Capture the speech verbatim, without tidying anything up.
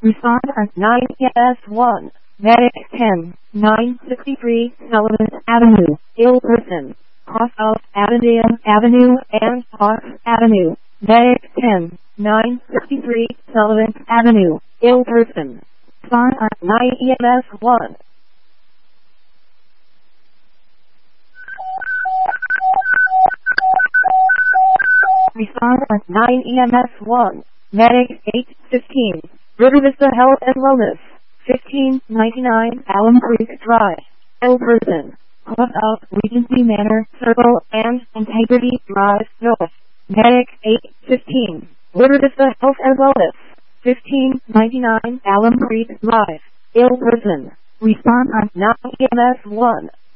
Respond at nine E M S one. Medic ten, nine sixty-three Sullivan Avenue, ill person. Cross out Avondale Avenue and Park Avenue. Medic ten, nine sixty-three Sullivan Avenue, ill person. Respond at nine E M S one. Respond at nine E M S one. Medic eight fifteen. River Vista Health and Wellness. fifteen ninety-nine Alum Creek Drive. Ill person. Cross out Regency Manor Circle and Integrity Drive North. Medic eight fifteen. River Vista Health and Wellness. fifteen ninety-nine Alum Creek Drive. Ill person. Respond at nine E M S one.